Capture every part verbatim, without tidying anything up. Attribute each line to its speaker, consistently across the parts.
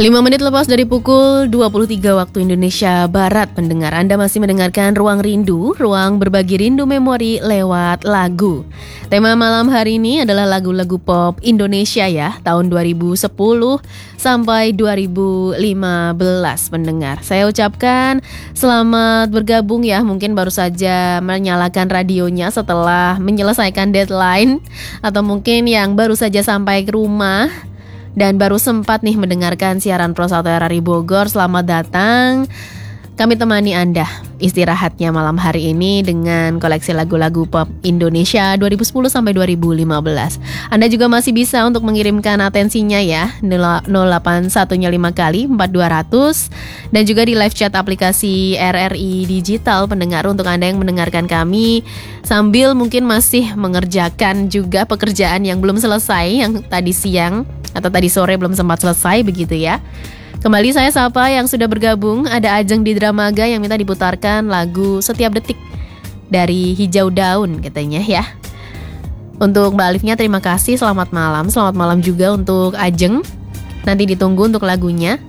Speaker 1: lima menit lepas dari pukul dua puluh tiga waktu Indonesia Barat, pendengar, Anda masih mendengarkan Ruang Rindu, ruang berbagi rindu memori lewat lagu. Tema malam hari ini adalah lagu-lagu pop Indonesia ya, tahun dua ribu sepuluh sampai dua ribu lima belas, pendengar. Saya ucapkan selamat bergabung ya, mungkin baru saja menyalakan radionya setelah menyelesaikan deadline, atau mungkin yang baru saja sampai ke rumah dan baru sempat nih mendengarkan siaran Pro satu R R I Bogor. Selamat datang. Kami temani Anda istirahatnya malam hari ini dengan koleksi lagu-lagu pop Indonesia dua ribu sepuluh sampai dua ribu lima belas. Anda juga masih bisa untuk mengirimkan atensinya ya, nol delapan satu lima kali empat dua nol nol, dan juga di live chat aplikasi R R I Digital, pendengar, untuk Anda yang mendengarkan kami sambil mungkin masih mengerjakan juga pekerjaan yang belum selesai, yang tadi siang atau tadi sore belum sempat selesai begitu ya. Kembali saya sapa yang sudah bergabung. Ada Ajeng di Dramaga yang minta diputarkan lagu Setiap Detik dari Hijau Daun katanya ya. Untuk Mbak Alifnya terima kasih, selamat malam. Selamat malam juga untuk Ajeng. Nanti ditunggu untuk lagunya.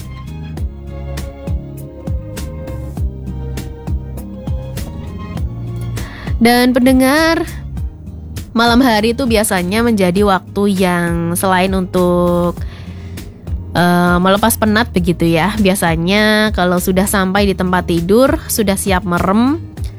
Speaker 1: Dan pendengar, malam hari itu biasanya menjadi waktu yang selain untuk uh, melepas penat begitu ya. Biasanya kalau sudah sampai di tempat tidur, sudah siap merem,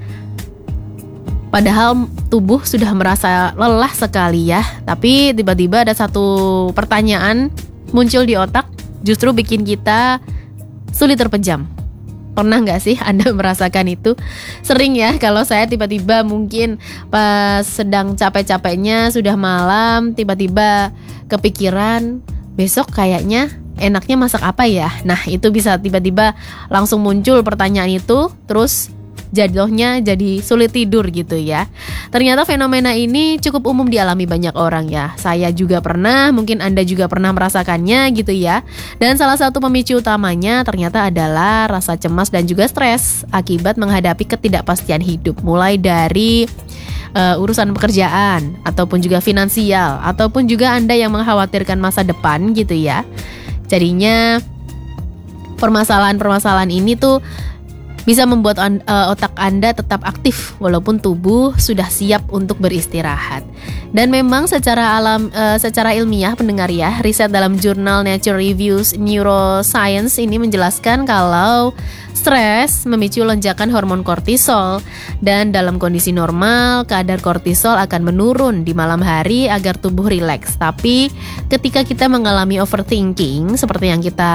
Speaker 1: padahal tubuh sudah merasa lelah sekali ya, tapi tiba-tiba ada satu pertanyaan muncul di otak, justru bikin kita sulit terpejam. Pernah gak sih Anda merasakan itu? Sering ya, kalau saya tiba-tiba mungkin pas sedang capek-capeknya, sudah malam, tiba-tiba kepikiran, besok kayaknya enaknya masak apa ya? Nah, itu bisa tiba-tiba langsung muncul pertanyaan itu, terus jadinya jadi sulit tidur gitu ya. Ternyata fenomena ini cukup umum dialami banyak orang ya. Saya juga pernah, mungkin Anda juga pernah merasakannya gitu ya. Dan salah satu pemicu utamanya ternyata adalah rasa cemas dan juga stres akibat menghadapi ketidakpastian hidup. Mulai dari uh, urusan pekerjaan, ataupun juga finansial, ataupun juga Anda yang mengkhawatirkan masa depan gitu ya. Jadinya permasalahan-permasalahan ini tuh bisa membuat uh, otak Anda tetap aktif walaupun tubuh sudah siap untuk beristirahat. Dan memang secara alam, uh, secara ilmiah, pendengar ya, riset dalam jurnal Nature Reviews Neuroscience ini menjelaskan kalau stres memicu lonjakan hormon kortisol, dan dalam kondisi normal kadar kortisol akan menurun di malam hari agar tubuh rileks. Tapi ketika kita mengalami overthinking seperti yang kita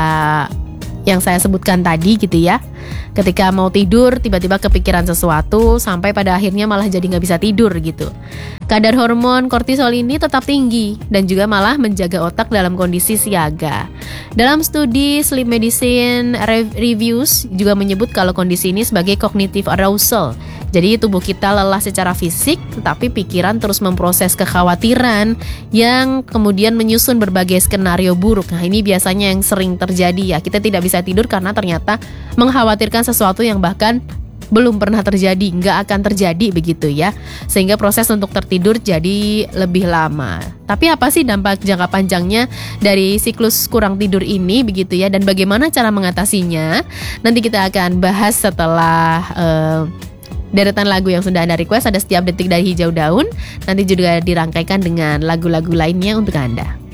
Speaker 1: yang saya sebutkan tadi gitu ya, ketika mau tidur tiba-tiba kepikiran sesuatu sampai pada akhirnya malah jadi nggak bisa tidur gitu, kadar hormon kortisol ini tetap tinggi dan juga malah menjaga otak dalam kondisi siaga. Dalam studi Sleep Medicine Reviews juga menyebut kalau kondisi ini sebagai cognitive arousal. Jadi tubuh kita lelah secara fisik, tetapi pikiran terus memproses kekhawatiran yang kemudian menyusun berbagai skenario buruk. Nah, ini biasanya yang sering terjadi ya. Kita tidak bisa tidur karena ternyata mengkhawatirkan sesuatu yang bahkan belum pernah terjadi, nggak akan terjadi begitu ya. Sehingga proses untuk tertidur jadi lebih lama. Tapi apa sih dampak jangka panjangnya dari siklus kurang tidur ini begitu ya, dan bagaimana cara mengatasinya? Nanti kita akan bahas setelah uh, deretan lagu yang sudah Anda request. Ada Setiap Detik dari Hijau Daun, nanti juga dirangkaikan dengan lagu-lagu lainnya untuk Anda.